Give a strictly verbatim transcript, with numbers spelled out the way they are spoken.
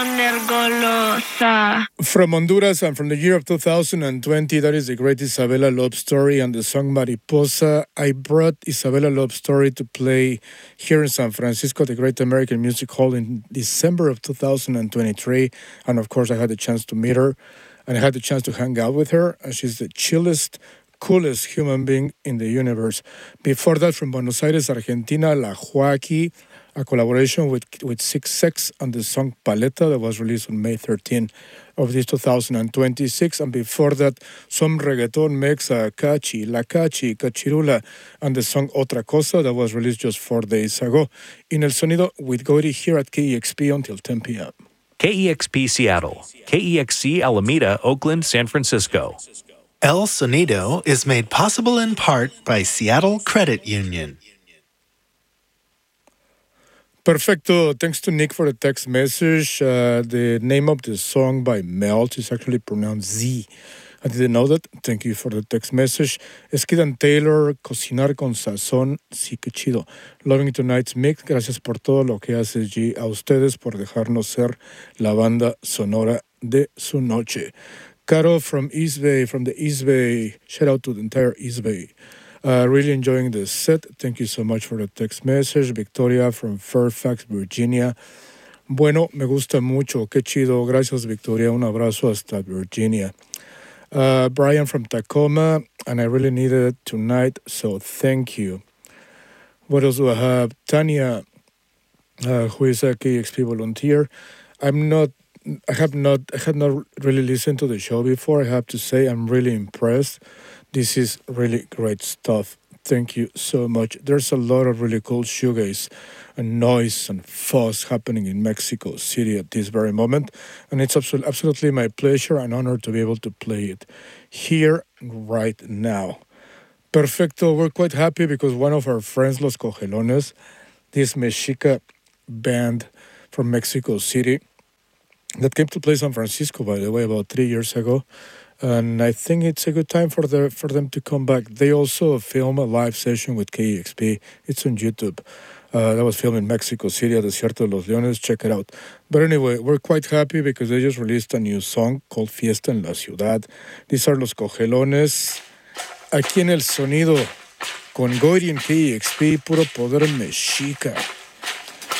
Nergolosa. From Honduras and from the year of two thousand twenty, that is the great Isabella Love Story and the song Mariposa. I brought Isabella Love Story to play here in San Francisco, the Great American Music Hall, in December of two thousand twenty-three. And of course, I had the chance to meet her and I had the chance to hang out with her. And she's the chillest, coolest human being in the universe. Before that, from Buenos Aires, Argentina, La Joaquí, a collaboration with with Six Sex on the song Paleta that was released on May thirteenth of this two thousand twenty-six. And before that, some reggaeton mix, uh, Cachi, La Cachi, Cachirula, and the song Otra Cosa that was released just four days ago. In El Sonido with Goiri here at K E X P until ten p.m. K E X P Seattle, K E X C Alameda, Oakland, San Francisco. El Sonido is made possible in part by Seattle Credit Union. Perfecto. Thanks to Nick for the text message. Uh, the name of the song by Melt is actually pronounced Z. I didn't know that. Thank you for the text message. Skid and Taylor, Cocinar con Sazón. Sí, qué chido. Loving Tonight's Mix. Gracias por todo lo que haces, G. A ustedes por dejarnos ser la banda sonora de su noche. Caro from East Bay, from the East Bay. Shout out to the entire East Bay. Uh, really enjoying the set. Thank you so much for the text message. Victoria from Fairfax, Virginia. Bueno, me gusta mucho. Qué chido. Gracias, Victoria. Un abrazo hasta Virginia. Uh, Brian from Tacoma. And I really needed it tonight, so thank you. What else do I have? Tanya, uh, who is a K X P volunteer. I'm not, I have not, I had not really listened to the show before. I have to say I'm really impressed. This is really great stuff. Thank you so much. There's a lot of really cool shoegaze and noise and fuzz happening in Mexico City at this very moment. And it's absol- absolutely my pleasure and honor to be able to play it here right now. Perfecto. We're quite happy because one of our friends, Los Cogelones, this Mexica band from Mexico City that came to play San Francisco, by the way, about three years ago. And I think it's a good time for the, for them to come back. They also film a live session with K E X P. It's on YouTube. Uh, that was filmed in Mexico City at Desierto de los Leones. Check it out. But anyway, we're quite happy because they just released a new song called Fiesta en la Ciudad. These are Los Cogelones. Aquí en El Sonido, con Goiri en K E X P, puro poder mexica.